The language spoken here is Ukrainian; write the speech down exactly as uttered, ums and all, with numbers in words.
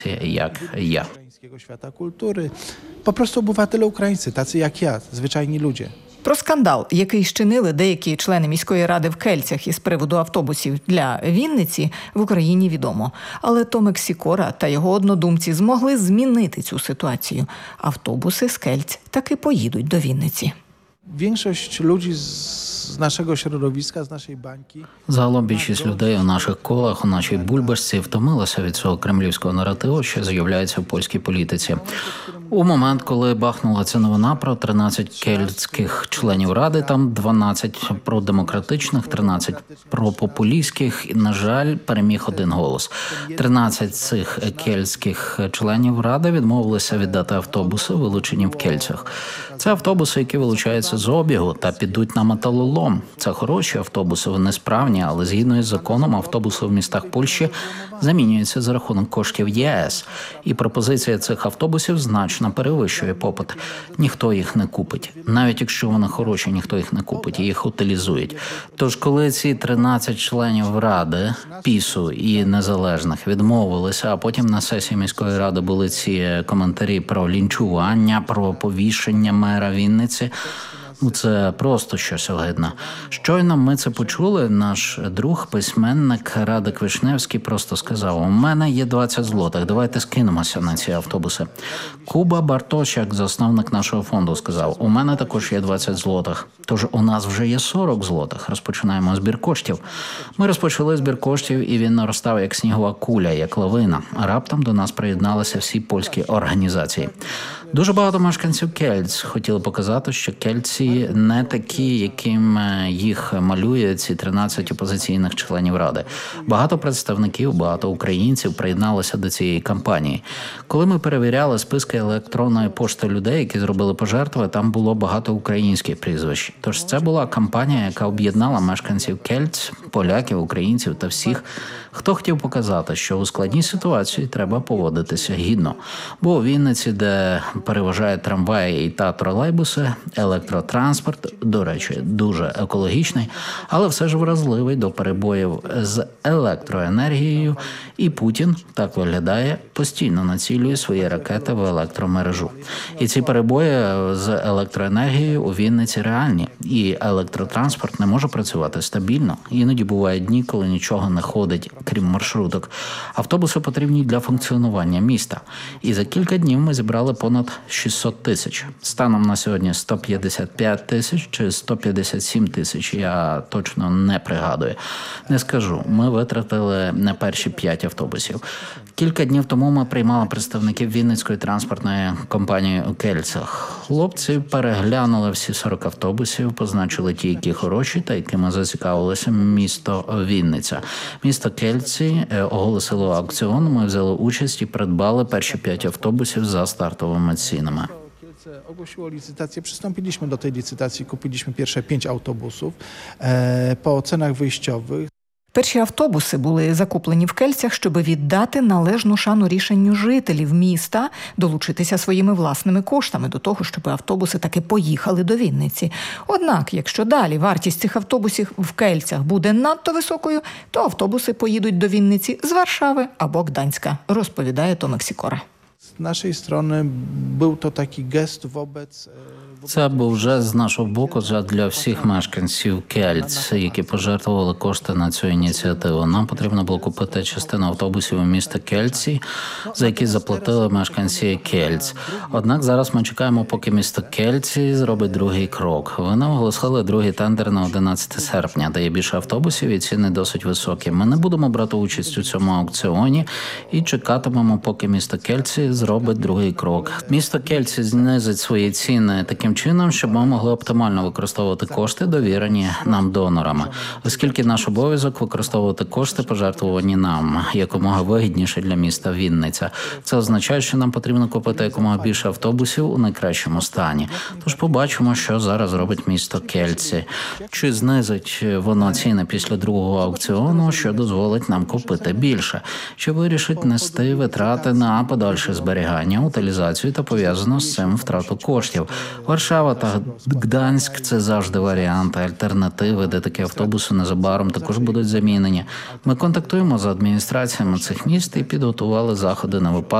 як я. Ukraińskiego świata kultury. Po prostu obywatele ukraińscy, tacy jak ja, zwyczajni ludzie. Про скандал, який щинили деякі члени міської ради в Кельцях із приводу автобусів для Вінниці, в Україні відомо. Але Томик Сікора та його однодумці змогли змінити цю ситуацію. Автобуси з Кельць таки поїдуть до Вінниці. Większość ludzi z naszego środowiska, z naszej bańki. Загалом більшість людей у наших колах, у нашій бульбашці втомилася від цього кремлівського наративу, що з'являється в польській політиці. У момент, коли бахнула ця новина про тринадцять кельтських членів ради, там дванадцять продемократичних, тринадцять пропопулістських, і, на жаль, переміг один голос. тринадцять цих кельтських членів ради відмовилися віддати автобуси, вилучені в Кельцях. Це автобуси, які вилучаються з обігу та підуть на металолом. Це хороші автобуси, вони справні, але згідно із законом автобуси в містах Польщі замінюються за рахунок коштів ЄС. І пропозиція цих автобусів значно перевищує попит. Ніхто їх не купить. Навіть якщо вони хороші, ніхто їх не купить, їх утилізують. Тож, коли ці тринадцять членів ради, ПІСу і незалежних відмовилися, а потім на сесії міської ради були ці коментарі про лінчування, про повішення мера Вінниці, ну, це просто щось огидне. Щойно ми це почули, наш друг, письменник Радик Вишневський просто сказав: у мене є двадцять злотих, давайте скинемося на ці автобуси. Куба Бартощак, засновник нашого фонду, сказав: у мене також є двадцять злотих, тож у нас вже є сорок злотих, розпочинаємо збір коштів. Ми розпочали збір коштів, і він наростав як снігова куля, як лавина. Раптом до нас приєдналися всі польські організації. Дуже багато мешканців Кельць хотіли показати, що кельці не такі, яким їх малює ці тринадцять опозиційних членів ради. Багато представників, багато українців приєдналися до цієї кампанії. Коли ми перевіряли списки електронної пошти людей, які зробили пожертви, там було багато українських прізвищ. Тож це була кампанія, яка об'єднала мешканців Кельць, поляків, українців та всіх, хто хотів показати, що у складній ситуації треба поводитися гідно. Бо у Вінниці, де переважають трамваї та тролейбуси, електротранспорт, до речі, дуже екологічний, але все ж вразливий до перебоїв з електроенергією, і Путін, так виглядає, постійно націлює свої ракети в електромережу. І ці перебої з електроенергією у Вінниці реальні, і електротранспорт не може працювати стабільно. Іноді бувають дні, коли нічого не ходить, крім маршруток. Автобуси потрібні для функціонування міста. І за кілька днів ми зібрали понад шістсот тисяч. Станом на сьогодні сто п'ятдесят п'ять тисяч чи сто п'ятдесят сім тисяч, я точно не пригадую. Не скажу, ми витратили не перші п'ять автобусів. Кілька днів тому ми приймали представників Вінницької транспортної компанії у Кельцях. Хлопці переглянули всі сорок автобусів, позначили ті, які хороші та якими зацікавилося місто Вінниця. Місто Кельці оголосило аукціон, ми взяли участь і придбали перші п'ять автобусів за стартовими цінами. Ogłosiło licytację, przystąpiliśmy do tej licytacji, kupiliśmy pierwsze pięć autobusów e, po cenach wyjściowych. Перші автобуси були закуплені в Кельцях, щоб віддати належну шану рішенню жителів міста долучитися своїми власними коштами до того, щоб автобуси таки поїхали до Вінниці. Однак, якщо далі вартість цих автобусів в Кельцях буде надто високою, то автобуси поїдуть до Вінниці з Варшави або Гданська, розповідає Томик Сікора. Z naszej strony był to taki gest wobec... Це був жест з нашого боку для всіх мешканців Кельць, які пожертвували кошти на цю ініціативу. Нам потрібно було купити частину автобусів у місто Кельці, за які заплатили мешканці Кельць. Однак зараз ми чекаємо, поки місто Кельці зробить другий крок. Вони оголосили другий тендер на одинадцяте серпня, де є більше автобусів і ціни досить високі. Ми не будемо брати участь у цьому аукціоні і чекатимемо, поки місто Кельці зробить другий крок. Місто Кельці знизить свої ціни таким чином, щоб ми могли оптимально використовувати кошти, довірені нам донорами. Оскільки наш обов'язок використовувати кошти, пожертвовані нам, якомога вигідніше для міста Вінниця. Це означає, що нам потрібно купити якомога більше автобусів у найкращому стані. Тож побачимо, що зараз робить місто Кельці. Чи знизить воно ціни після другого аукціону, що дозволить нам купити більше? Чи вирішить нести витрати на подальше зберігання, утилізацію та пов'язану з цим втрату коштів. Варшава та Гданськ – це завжди варіанти, альтернативи, де такі автобуси незабаром також будуть замінені. Ми контактуємо з адміністраціями цих міст і підготували заходи на випадок,